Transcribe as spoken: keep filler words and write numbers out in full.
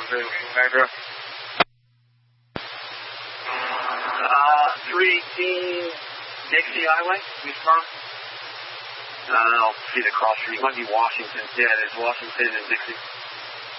Niagara. Uh, three eighteen Dixie Highway, East Farm. Uh, I don't see the cross street. It might be Washington. Yeah, it's Washington and Dixie.